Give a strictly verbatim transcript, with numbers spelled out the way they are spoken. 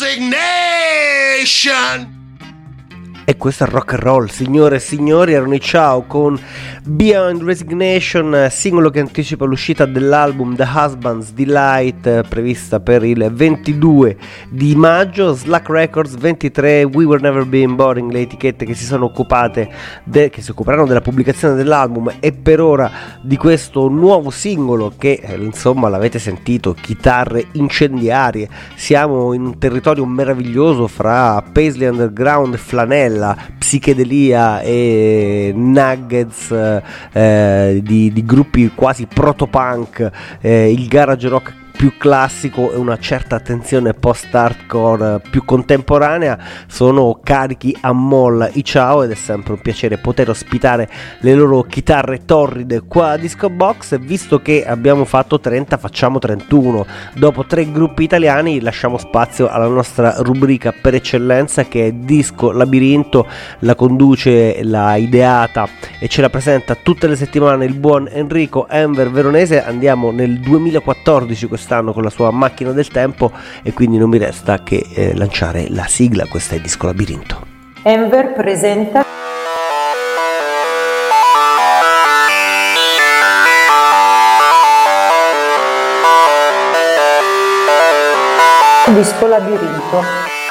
Resignation. E questo è rock and roll, signore e signori, erano i Ciao con Beyond Resignation, singolo che anticipa l'uscita dell'album The Husband's Delight, prevista per il ventidue di maggio. Slack Records ventitré, We Were Never Been Boring, le etichette che si sono occupate de- che si occuperanno della pubblicazione dell'album e per ora di questo nuovo singolo che eh, insomma l'avete sentito, chitarre incendiarie. Siamo in un territorio meraviglioso fra Paisley Underground e Flanella, psichedelia e nuggets eh, di, di gruppi quasi proto-punk, eh, il garage rock più classico e una certa attenzione post-hardcore più contemporanea sono carichi a molla i Ciao, ed è sempre un piacere poter ospitare le loro chitarre torride qua a Disco Box. E visto che abbiamo fatto trenta, facciamo trentuno. Dopo tre gruppi italiani lasciamo spazio alla nostra rubrica per eccellenza, che è Disco Labirinto. La conduce, la ideata e ce la presenta tutte le settimane il buon Enrico Enver Veronese. Andiamo nel duemilaquattordici quest'anno con la sua macchina del tempo e quindi non mi resta che eh, lanciare la sigla. Questa è Disco Labirinto. Enver presenta Disco Labirinto.